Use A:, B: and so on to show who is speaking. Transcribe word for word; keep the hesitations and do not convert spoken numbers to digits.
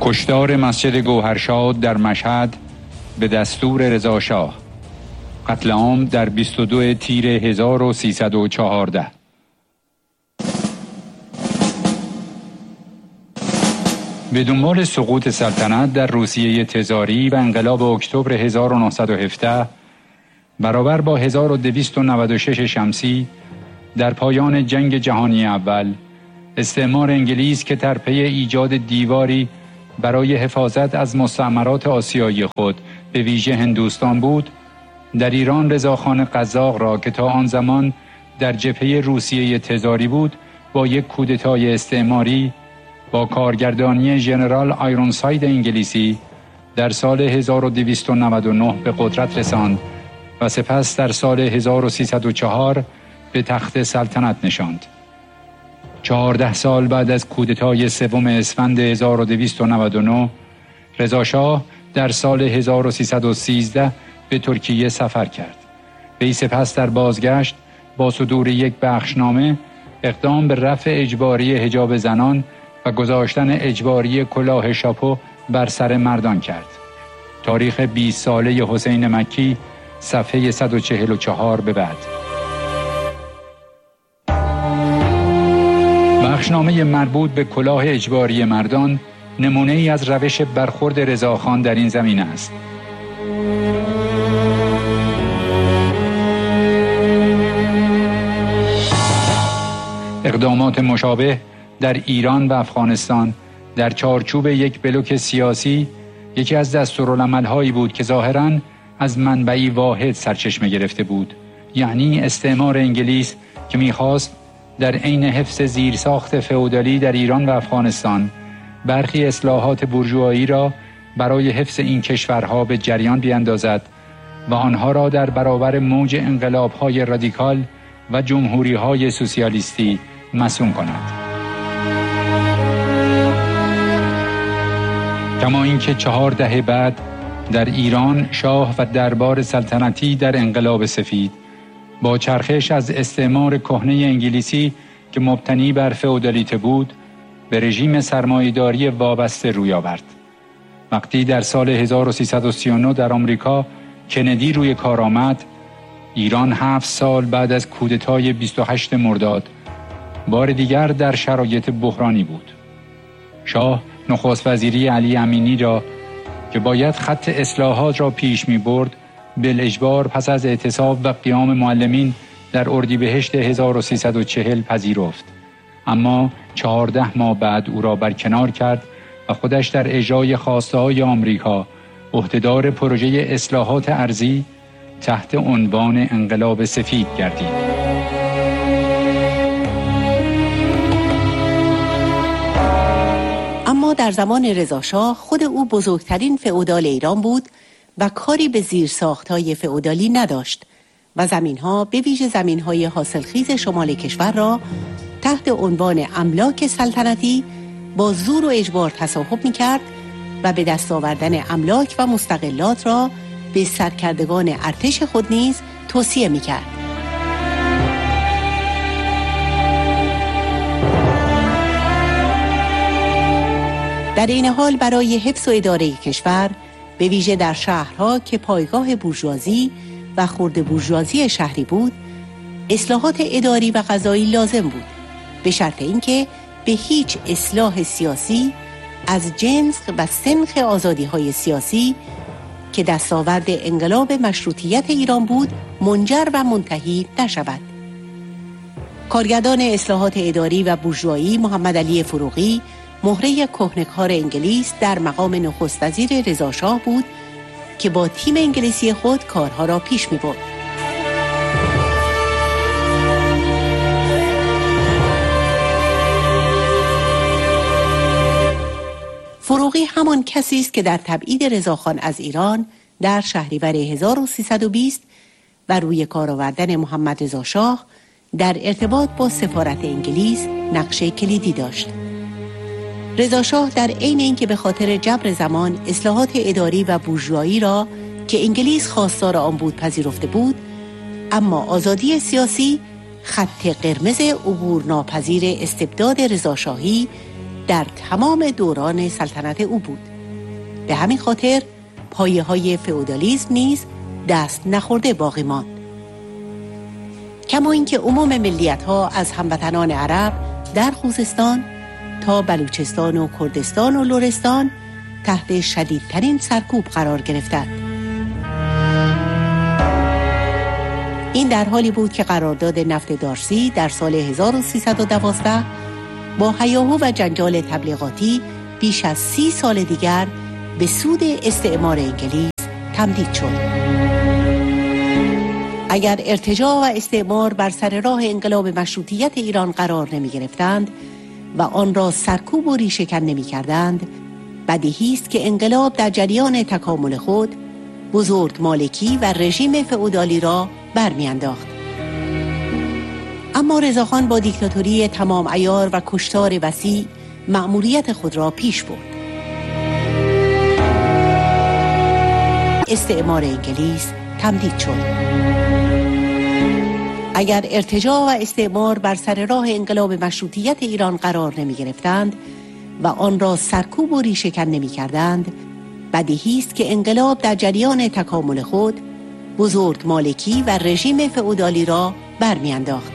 A: کشتار مسجد گوهرشاد در مشهد به دستور رضا شاه. قتل عام در بیست و دو تیر هزار و سیصد و چهارده. به دنبال سقوط سلطنت در روسیه تزاری و انقلاب اکتبر هزار و نهصد و هفده برابر با هزار و دویست و نود و شش شمسی در پایان جنگ جهانی اول، استعمار انگلیس که در پی ایجاد دیواری برای حفاظت از مستعمرات آسیایی خود به ویژه هندوستان بود، در ایران رضاخان قزاق را که تا آن زمان در جبهه روسیه تزاری بود با یک کودتای استعماری با کارگردانی ژنرال آیرونساید انگلیسی در سال هزار و دویست و نود و نه به قدرت رساند و سپس در سال هزار و سیصد و چهار به تخت سلطنت نشاند. چهارده سال بعد از کودتای سوم اسفند هزار و دویست و نود و نه، رضا شاه در سال هزار و سیصد و سیزده به ترکیه سفر کرد. وی سپس در بازگشت با صدور یک بخشنامه اقدام به رفع اجباری حجاب زنان و گذاشتن اجباری کلاه شاپو بر سر مردان کرد. تاریخ بیست ساله حسین مکی، صفحه صد و چهل و چهار به بعد. بخشنامه مربوط به کلاه اجباری مردان نمونه ای از روش برخورد رضاخان در این زمینه است. اقدامات مشابه در ایران و افغانستان در چارچوب یک بلوک سیاسی یکی از دستورالعمل‌هایی بود که ظاهراً از منبعی واحد سرچشمه گرفته بود، یعنی استعمار انگلیس که می‌خواست در عین حفظ زیرساخت فئودالی در ایران و افغانستان برخی اصلاحات بورژوایی را برای حفظ این کشورها به جریان بیاندازد و آنها را در برابر موج انقلاب‌های رادیکال و جمهوری‌های سوسیالیستی مصون کند. کما اینکه چهار دهه بعد در ایران شاه و دربار سلطنتی در انقلاب سفید با چرخش از استعمار کهنه انگلیسی که مبتنی بر فئودالیته بود به رژیم سرمایه‌داری وابسته روی آورد. وقتی در سال هزار و سیصد و سی و نه در آمریکا کندی روی کار آمد، ایران هفت سال بعد از کودتای بیست و هشتم مرداد بار دیگر در شرایط بحرانی بود. شاه نخست وزیری علی امینی را که باید خط اصلاحات را پیش می برد بالاجبار پس از اعتصاب و قیام معلمین در اردیبهشت هزار و سیصد و چهل پذیرفت، اما چهارده ماه بعد او را برکنار کرد و خودش در اجرای خواسته‌های آمریکا عهدهدار پروژه اصلاحات ارضی تحت عنوان انقلاب سفید گردید.
B: اما در زمان رضاشاه خود او بزرگترین فئودال ایران بود و کاری به زیرساخت‌های فئودالی نداشت و زمین‌ها به ویژه زمین‌های حاصلخیز شمال کشور را تحت عنوان املاک سلطنتی با زور و اجبار تصاحب می‌کرد و به دست آوردن املاک و مستغلات را به سرکردگان ارتش خود نیز توصیه می‌کرد. در این حال برای حفظ و اداره کشور به ویژه در شهرها که پایگاه بورژوازی و خرد بورژوازی شهری بود، اصلاحات اداری و قضایی لازم بود، به شرط اینکه به هیچ اصلاح سیاسی از جنس و سنخ آزادی‌های سیاسی که دستاورد انقلاب مشروطیت ایران بود منجر و منتهی نشود. کارگردان اصلاحات اداری و بورژوایی محمد علی فروغی مهره کهنه‌کار انگلیس در مقام نخست وزیر رضاشاه بود که با تیم انگلیسی خود کارها را پیش می‌برد. فروغی همان کسی است که در تبعید رضاخان از ایران در شهریور هزار و سیصد و بیست و روی کار آوردن محمد رضا شاه در ارتباط با سفارت انگلیس نقش کلیدی داشت. رضا شاه در عین اینکه به خاطر جبر زمان اصلاحات اداری و بورژوایی را که انگلیس خواستار آن بود پذیرفته بود، اما آزادی سیاسی خط قرمز عبور ناپذیر استبداد رضاشاهی در تمام دوران سلطنت او بود. به همین خاطر پایه های فئودالیسم نیز دست نخورده باقی ماند. کما اینکه عموم ملیت ها از هموطنان عرب در خوزستان تا بلوچستان و کردستان و لرستان تحت شدیدترین سرکوب قرار گرفتند. این در حالی بود که قرارداد نفت دارسی در سال هزار و سیصد و دوازده با هیاهو و جنجال تبلیغاتی بیش از سی سال دیگر به سود استعمار انگلیس تمدید شد. اگر ارتجاع و استعمار بر سر راه انقلاب مشروطیت ایران قرار نمی گرفتند و آن را سرکوب و ریشه‌کن نمی کردند، بدیهی است که انقلاب در جریان تکامل خود بزرگ مالکی و رژیم فئودالی را برمی‌انداخت. اما رضاخان با دیکتاتوری تمام عیار و کشتار وسیع مأموریت خود را پیش برد. استعمار انگلیس تمدید شد. اگر ارتجاع و استعمار بر سر راه انقلاب مشروطیت ایران قرار نمی گرفتند و آن را سرکوب و ریشه‌کن نمی کردند، بدیهی است که انقلاب در جریان تکامل خود بزرگ مالکی و رژیم فئودالی را برمی‌انداخت.